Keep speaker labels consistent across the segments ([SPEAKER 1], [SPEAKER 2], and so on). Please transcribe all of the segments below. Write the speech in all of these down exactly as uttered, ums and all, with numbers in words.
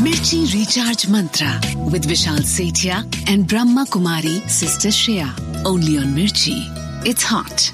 [SPEAKER 1] Mirchi Recharge Mantra with Vishal Sethia and Brahma Kumari Sister Shreya. Only on Mirchi. It's hot.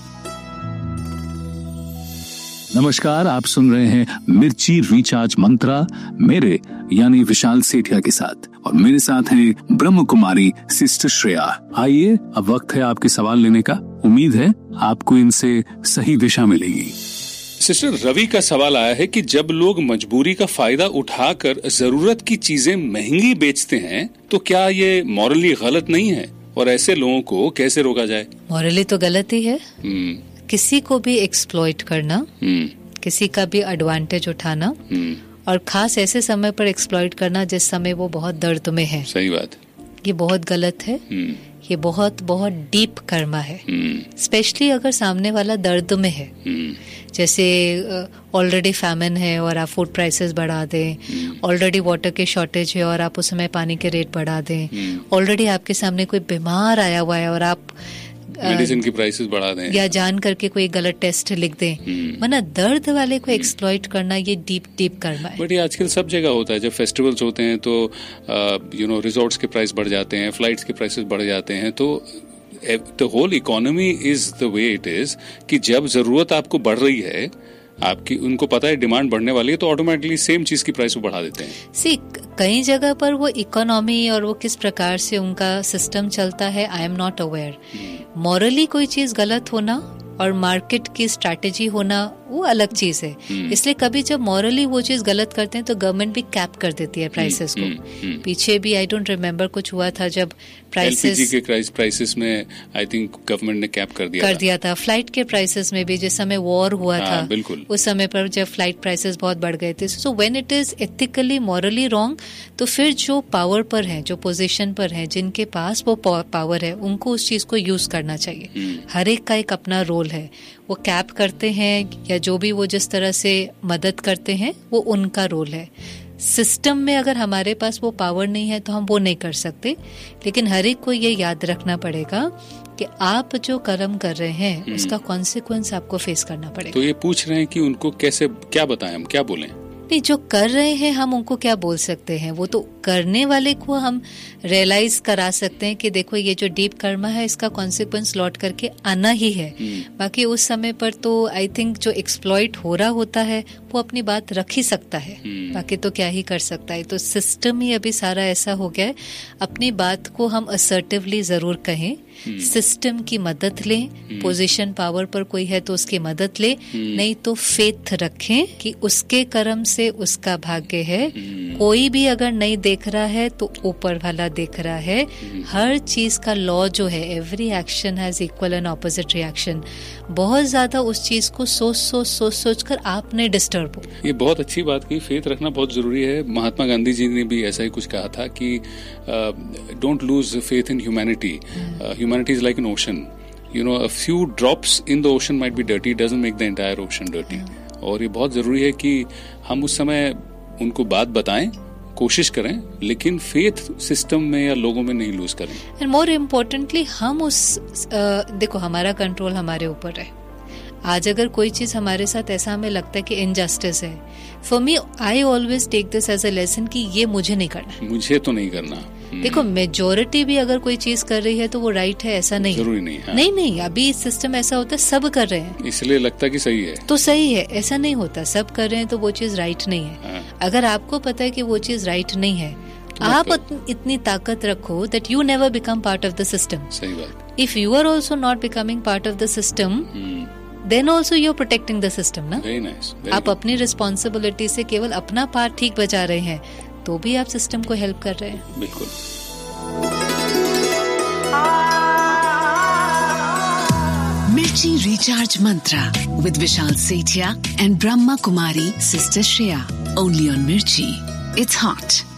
[SPEAKER 2] नमस्कार, आप सुन रहे हैं मिर्ची recharge मंत्रा मेरे यानी विशाल सेठिया के साथ, और मेरे साथ हैं ब्रह्म कुमारी सिस्टर श्रेया। आइए, अब वक्त है आपके सवाल लेने का। उम्मीद है आपको इनसे सही दिशा मिलेगी।
[SPEAKER 3] सिस्टर, रवि का सवाल आया है कि जब लोग मजबूरी का फायदा उठाकर जरूरत की चीजें महंगी बेचते हैं तो क्या ये मॉरली गलत नहीं है, और ऐसे लोगों को कैसे रोका जाए?
[SPEAKER 4] मॉरली तो गलत ही है। किसी को भी एक्सप्लॉइट करना, किसी का भी एडवांटेज उठाना, और खास ऐसे समय पर एक्सप्लॉइट करना जिस समय वो बहुत दर्द में है।
[SPEAKER 3] सही बात।
[SPEAKER 4] ये बहुत गलत है। ये बहुत बहुत डीप कर्मा है, स्पेशली अगर सामने वाला दर्द में है। जैसे ऑलरेडी फैमिन है और आप फूड प्राइसेस बढ़ा दें, ऑलरेडी वाटर की शॉर्टेज है और आप उस समय पानी के रेट बढ़ा दें, ऑलरेडी आपके सामने कोई बीमार आया हुआ है और आप
[SPEAKER 3] मेडिसिन की प्राइसेस बढ़ा दें,
[SPEAKER 4] या जान करके कोई गलत टेस्ट लिख दें। वरना दर्द वाले को एक्सप्लॉइट करना ये डीप डीप करना है।
[SPEAKER 3] बट ये आजकल सब जगह होता है। जब फेस्टिवल्स होते हैं तो यू नो रिजॉर्ट्स के प्राइस बढ़ जाते हैं, फ्लाइट्स के प्राइसेस बढ़ जाते हैं। तो the whole economy is the way it is कि जब जरूरत आपको बढ़ रही है, आपकी उनको पता है डिमांड बढ़ने वाली है, तो ऑटोमेटिकली सेम चीज की प्राइस वो बढ़ा देते हैं।
[SPEAKER 4] सी कई जगह पर वो इकोनॉमी और वो किस प्रकार से उनका सिस्टम चलता है, I am not aware. Morally कोई चीज गलत होना और मार्केट की स्ट्रैटेजी होना वो अलग चीज है। इसलिए कभी जब मॉरली वो चीज गलत करते हैं तो गवर्नमेंट भी कैप कर देती है प्राइसेस को। पीछे भी आई डोंट रिमेम्बर कुछ हुआ था जब प्राइसेस
[SPEAKER 3] एलपीजी के प्राइसेस में आई थिंक गवर्नमेंट ने कैप कर दिया
[SPEAKER 4] कर दिया था। फ्लाइट के प्राइसेस में भी जिस समय वॉर हुआ था,
[SPEAKER 3] बिल्कुल
[SPEAKER 4] उस समय पर जब फ्लाइट प्राइसेस बहुत बढ़ गए थे। So when it is ethically morally wrong, तो फिर जो पावर पर है, जो पोजीशन पर है, जिनके पास वो पावर है, उनको उस चीज को यूज करना चाहिए। हर एक का एक अपना रोल है। वो कैप करते हैं या जो भी वो जिस तरह से मदद करते हैं वो उनका रोल है। सिस्टम में अगर हमारे पास वो पावर नहीं है तो हम वो नहीं कर सकते। लेकिन हर एक को ये याद रखना पड़ेगा कि आप जो कर्म कर रहे हैं उसका कॉन्सिक्वेंस आपको फेस करना पड़ेगा।
[SPEAKER 3] तो ये पूछ रहे हैं कि उनको कैसे, क्या बताएं, हम क्या बोलें?
[SPEAKER 4] नहीं, जो कर रहे हैं हम उनको क्या बोल सकते हैं, वो तो करने वाले को हम रियलाइज करा सकते हैं कि देखो ये जो डीप कर्मा है इसका कॉन्सिक्वेंस लौट करके आना ही है। बाकी उस समय पर तो आई थिंक जो एक्सप्लॉइट हो रहा होता है वो अपनी बात रख ही सकता है, बाकी तो क्या ही कर सकता है। तो सिस्टम ही अभी सारा ऐसा हो गया है। अपनी बात को हम असर्टिवली जरूर कहें, सिस्टम की मदद लें, पोजीशन पावर पर कोई है तो उसकी मदद ले, नहीं तो फेथ रखें कि उसके कर्म से उसका भाग्य है। कोई भी अगर नहीं देख रहा है तो ऊपर वाला देख रहा है। हर चीज का लॉ जो है, every action has equal and opposite reaction. बहुत ज्यादा उस चीज को सोच सोच सोच सोच कर आप नहीं डिस्टर्ब हो।
[SPEAKER 3] ये बहुत अच्छी बात की, फेथ रखना बहुत जरूरी है। महात्मा गांधी जी ने भी ऐसा ही कुछ कहा था कि don't lose faith in humanity. Humanity is like an ocean, you know, a few drops in the ocean might be dirty, doesn't make the entire ocean dirty. और ये बहुत जरूरी है कि हम उस समय उनको बात बताएं, कोशिश करें, लेकिन फेथ सिस्टम में या लोगों में नहीं लूज करें।
[SPEAKER 4] एंड मोर इम्पोर्टेंटली हम उस uh, देखो, हमारा कंट्रोल हमारे ऊपर है। आज अगर कोई चीज हमारे साथ ऐसा हमें लगता है कि इनजस्टिस है, for me I always take this as a lesson कि ये मुझे नहीं करना,
[SPEAKER 3] मुझे तो नहीं करना।
[SPEAKER 4] देखो, मेजोरिटी भी अगर कोई चीज कर रही है तो वो राइट है, ऐसा नहीं
[SPEAKER 3] जरूरी नहीं। हाँ।
[SPEAKER 4] नहीं नहीं, अभी सिस्टम ऐसा होता है सब कर रहे हैं
[SPEAKER 3] इसलिए लगता है कि सही है
[SPEAKER 4] तो सही है, ऐसा नहीं होता। सब कर रहे हैं तो वो चीज राइट नहीं है।
[SPEAKER 3] हाँ।
[SPEAKER 4] अगर आपको पता है कि वो चीज राइट नहीं है, आप इतनी ताकत रखो that you never become part of the system.
[SPEAKER 3] सही बात।
[SPEAKER 4] If you are also not becoming part of the system, then also you are protecting the system ना।
[SPEAKER 3] Very nice, very
[SPEAKER 4] आप अपनी रिस्पॉन्सिबिलिटी से केवल अपना पार्ट ठीक बजा रहे हैं तो भी आप सिस्टम को हेल्प कर रहे हैं।
[SPEAKER 3] बिल्कुल।
[SPEAKER 1] Mirchi Recharge Mantra with Vishal Sethia and Brahma Kumari Sister Shreya. Only on Mirchi. It's hot.